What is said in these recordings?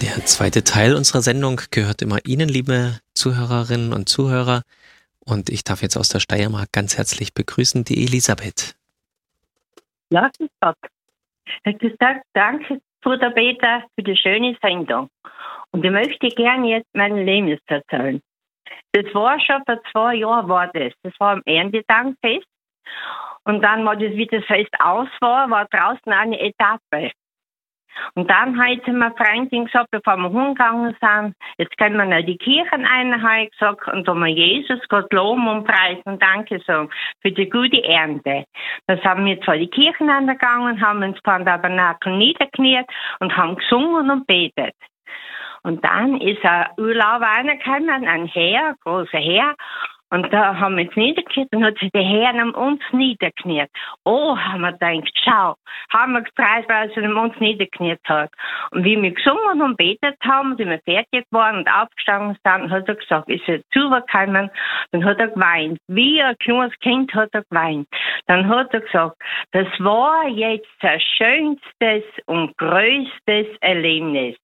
Der zweite Teil unserer Sendung gehört immer Ihnen, liebe Zuhörerinnen und Zuhörer. Und ich darf jetzt aus der Steiermark ganz herzlich begrüßen die Elisabeth. Ja, grüß Gott. Ich sage danke, Bruder Peter, für die schöne Sendung. Und ich möchte gerne jetzt mein Leben erzählen. Das war schon vor 2 Jahren war das. Das war am Erntedankfest. Und dann, wie das Fest aus war draußen eine Etappe. Und dann hat mir eine Freundin gesagt, bevor wir hingegangen sind, jetzt können wir noch die Kirchen ein, habe ich gesagt, und da wir Jesus Gott loben und preisen und Danke sagen für die gute Ernte. Da sind wir zwar die Kirchen angegangen, haben uns vor dem Tabernakel niederkniet und haben gesungen und betet. Und dann ist ein Urlauber reingekommen, ein Herr, ein großer Herr, und da haben wir uns niedergekniet und hat sich der Herr neben uns niederkniet. Oh, haben wir gedacht, schau, haben wir gefreut, weil er neben uns niederkniet hat. Und wie wir gesungen und betet haben, wie wir fertig waren und aufgestanden sind, hat er gesagt, ist er zugekommen, dann hat er geweint. Wie ein kleines Kind hat er geweint. Dann hat er gesagt, das war jetzt das schönstes und größtes Erlebnis.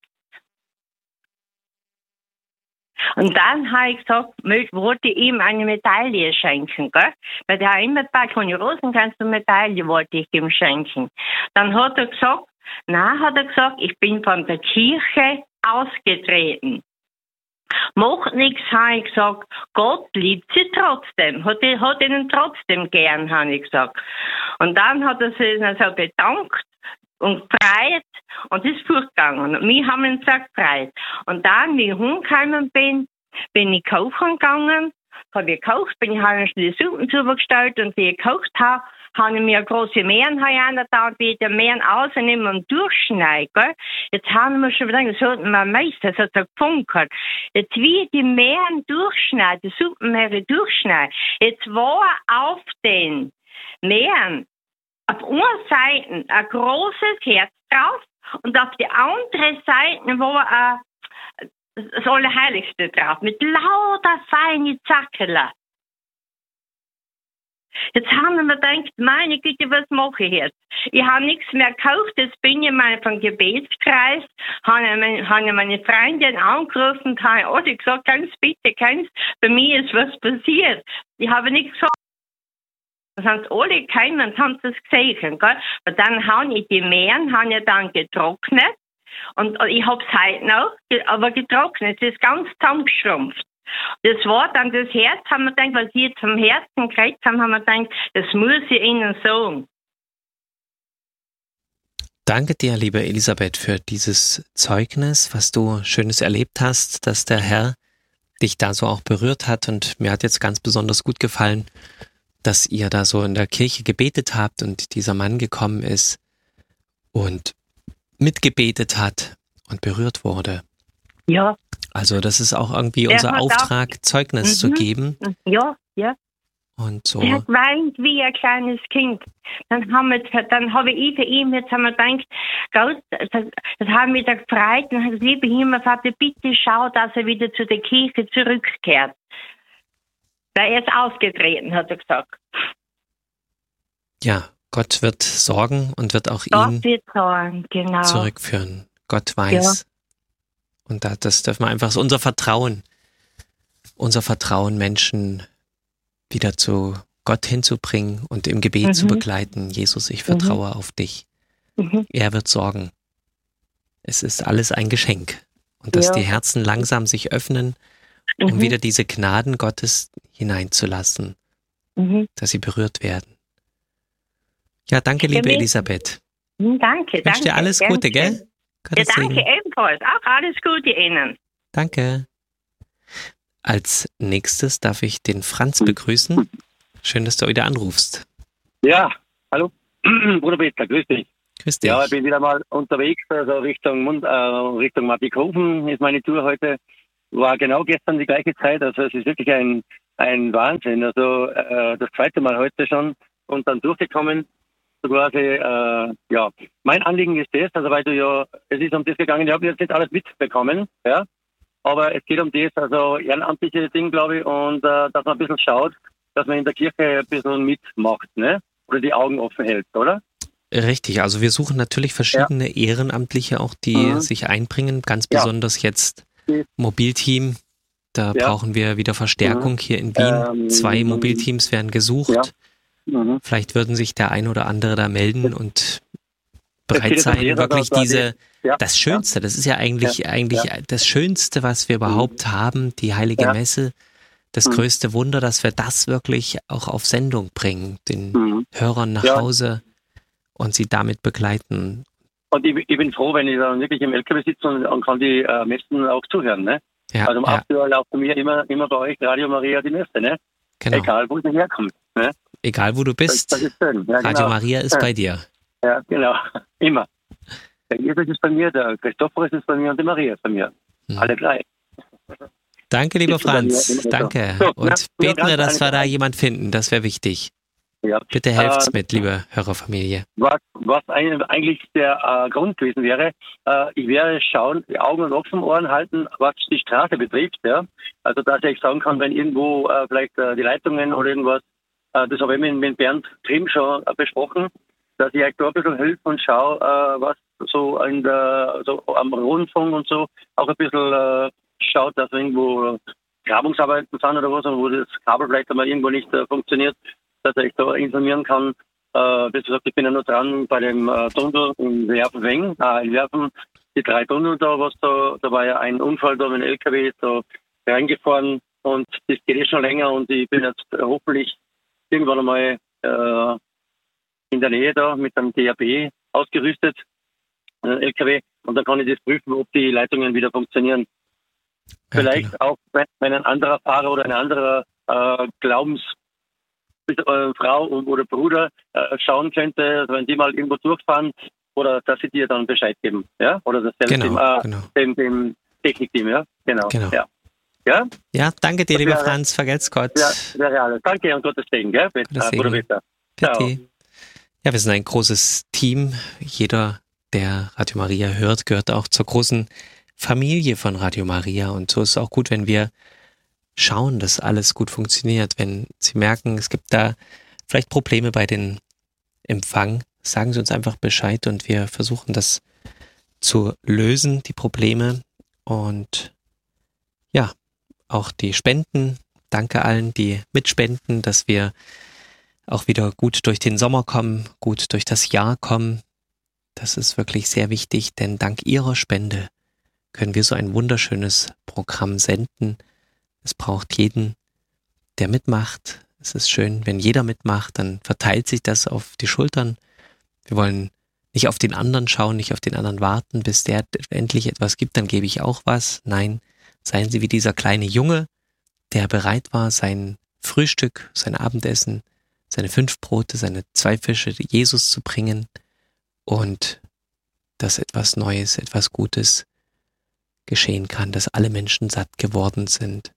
Und dann habe ich gesagt, wollte ich ihm eine Medaille schenken, gell? Weil der hat immer gesagt, von den Rosenkranz eine Medaille wollte ich ihm schenken. Dann hat er gesagt, ich bin von der Kirche ausgetreten. Macht nichts, habe ich gesagt. Gott liebt sie trotzdem. Hat ihnen trotzdem gern, habe ich gesagt. Und dann hat er sich also bedankt und gefreut und ist fortgegangen. Und wir haben uns auch gefreut. Und dann, wie ich hingekommen bin ich kaufen gegangen, habe ich gekauft, habe ich die Suppen zugestellt und wie ich gekauft habe ich mir eine große Meeren da und wie ich die Meeren rausnehmen und durchschneiden. Gell? Jetzt haben wir schon gedacht, das hat mein Meister, das hat er gefunkert. Jetzt wie ich die Meeren durchschneide, die Suppenmeere durchschneide, jetzt war auf den Meeren auf einer Seite ein großes Herz drauf und auf der anderen Seite war das Allerheiligste drauf, mit lauter feine Zackerler. Jetzt haben wir gedacht, meine Güte, was mache ich jetzt? Ich habe nichts mehr gekauft, jetzt bin ich mal vom Gebetskreis, habe meine Freundin angerufen und habe gesagt, bei mir ist was passiert. Ich habe nichts gesagt. Das haben sie alle gekommen und haben das gesehen, gell? Und dann habe ich die Meeren dann getrocknet und ich habe es heute noch, aber getrocknet, es ist ganz zusammengeschrumpft. Das war dann das Herz, haben wir gedacht, was sie jetzt vom Herzen gekriegt haben wir gedacht, das muss ich ihnen sagen. Danke dir, liebe Elisabeth, für dieses Zeugnis, was du Schönes erlebt hast, dass der Herr dich da so auch berührt hat. Und mir hat jetzt ganz besonders gut gefallen, dass ihr da so in der Kirche gebetet habt und dieser Mann gekommen ist und mitgebetet hat und berührt wurde. Ja. Also das ist auch irgendwie unser Auftrag, Zeugnis zu geben. Ja, ja. Und so. Er hat geweint wie ein kleines Kind. Dann habe ich für ihn, jetzt haben wir gedacht, Gott, das haben wir da gefreut. Dann hat das liebe Himmelvater, bitte schau, dass er wieder zu der Kirche zurückkehrt. Weil er ist ausgetreten, hat er gesagt. Ja, Gott wird sorgen und wird auch ihn zurückführen. Gott weiß. Ja. Und das dürfen wir einfach, so unser Vertrauen, Menschen wieder zu Gott hinzubringen und im Gebet zu begleiten. Jesus, ich vertraue auf dich. Er wird sorgen. Es ist alles ein Geschenk. Und dass die Herzen langsam sich öffnen, um wieder diese Gnaden Gottes hineinzulassen, dass sie berührt werden. Ja, danke, liebe Elisabeth. Danke. Ich wünsche dir alles Gute, gell? Ja, danke ebenfalls. Auch alles Gute Ihnen. Danke. Als nächstes darf ich den Franz begrüßen. Schön, dass du wieder anrufst. Ja, hallo. Bruder Peter, grüß dich. Grüß dich. Ja, ich bin wieder mal unterwegs, also Richtung Mattighofen ist meine Tour heute. War genau gestern die gleiche Zeit, also es ist wirklich ein Wahnsinn. Also das zweite Mal heute schon und dann durchgekommen. So quasi, mein Anliegen ist das, also weil es ist um das gegangen, ich habe jetzt nicht alles mitbekommen, ja, aber es geht um das, also ehrenamtliche Ding, glaube ich, und dass man ein bisschen schaut, dass man in der Kirche ein bisschen mitmacht, ne, oder die Augen offen hält, oder? Richtig, also wir suchen natürlich verschiedene Ehrenamtliche auch, die sich einbringen, ganz besonders jetzt Mobilteam. Da brauchen wir wieder Verstärkung hier in Wien. 2 Mobilteams werden gesucht. Vielleicht würden sich der ein oder andere da melden und bereit sein, wirklich das Schönste, das ist ja eigentlich das Schönste, was wir überhaupt haben, die Heilige Messe, das größte Wunder, dass wir das wirklich auch auf Sendung bringen, den Hörern nach Hause und sie damit begleiten. Und ich bin froh, wenn ich dann wirklich im LKW sitze und kann die Messen auch zuhören, ne? Ja, also um 8 Uhr läuft bei mir immer bei euch Radio Maria die Messe, ne? Genau. Egal, wo es herkommt, ne? Egal, wo du bist, das ist schön. Ja, Radio Maria ist bei dir. Ja, genau. Immer. Der Jesus ist bei mir, der Christophorus ist bei mir und die Maria ist bei mir. Alle 3. Danke, lieber Franz. Danke. So, und beten wir, dass wir da jemand finden. Das wäre wichtig. Ja. Bitte helft's mit, liebe Hörerfamilie. Was eigentlich der Grund gewesen wäre, ich werde schauen, die Augen und Ohren halten, was die Straße betrifft. Ja? Also, dass ich sagen kann, wenn irgendwo vielleicht die Leitungen oder irgendwas, das habe ich mit Bernd Grimm schon besprochen, dass ich euch da ein bisschen helfe und schaue, was so so am Rundfunk und so auch ein bisschen schaut, dass irgendwo Grabungsarbeiten sind oder was, wo das Kabel vielleicht einmal irgendwo nicht funktioniert, dass ich da informieren kann. Wie gesagt, ich bin ja noch dran bei dem Tunnel in Werfen, die 3 Tunnel da, da war ja ein Unfall da mit dem LKW da reingefahren und das geht schon länger und ich bin jetzt hoffentlich irgendwann einmal in der Nähe da mit einem DAB ausgerüstet, LKW, und dann kann ich das prüfen, ob die Leitungen wieder funktionieren. Ja, vielleicht genau. Auch, wenn ein anderer Fahrer oder eine andere Glaubensfrau oder Bruder schauen könnte, wenn die mal irgendwo durchfahren, oder dass sie dir dann Bescheid geben, ja? Oder das dem Technikteam, ja? Genau. Ja. Ja, danke dir, lieber Franz, vergelt's Gott. Ja, wäre alles. Danke und Gottes Segen, gell? Bruder Peter. Bitte. Ja, wir sind ein großes Team. Jeder, der Radio Maria hört, gehört auch zur großen Familie von Radio Maria. Und so ist es auch gut, wenn wir schauen, dass alles gut funktioniert. Wenn Sie merken, es gibt da vielleicht Probleme bei den Empfang, sagen Sie uns einfach Bescheid und wir versuchen das zu lösen, die Probleme. Und ja, auch die Spenden. Danke allen, die mitspenden, dass wir auch wieder gut durch den Sommer kommen, gut durch das Jahr kommen. Das ist wirklich sehr wichtig, denn dank Ihrer Spende können wir so ein wunderschönes Programm senden. Es braucht jeden, der mitmacht. Es ist schön, wenn jeder mitmacht, dann verteilt sich das auf die Schultern. Wir wollen nicht auf den anderen schauen, nicht auf den anderen warten, bis der endlich etwas gibt, dann gebe ich auch was. Nein, seien Sie wie dieser kleine Junge, der bereit war, sein Frühstück, sein Abendessen, seine 5 Brote, seine 2 Fische Jesus zu bringen und dass etwas Neues, etwas Gutes geschehen kann, dass alle Menschen satt geworden sind.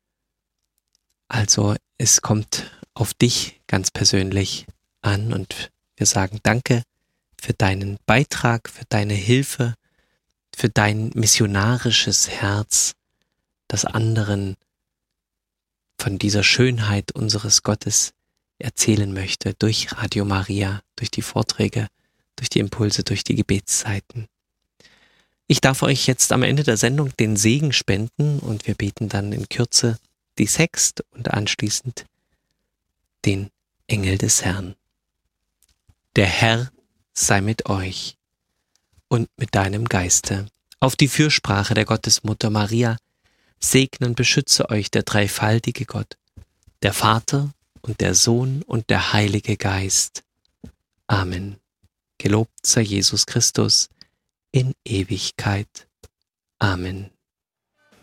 Also es kommt auf dich ganz persönlich an und wir sagen Danke für deinen Beitrag, für deine Hilfe, für dein missionarisches Herz, das anderen von dieser Schönheit unseres Gottes erzählen möchte, durch Radio Maria, durch die Vorträge, durch die Impulse, durch die Gebetszeiten. Ich darf euch jetzt am Ende der Sendung den Segen spenden und wir beten dann in Kürze die Sext und anschließend den Engel des Herrn. Der Herr sei mit euch und mit deinem Geiste. Auf die Fürsprache der Gottesmutter Maria segne und beschütze euch der dreifaltige Gott, der Vater und der Sohn und der Heilige Geist. Amen. Gelobt sei Jesus Christus in Ewigkeit. Amen.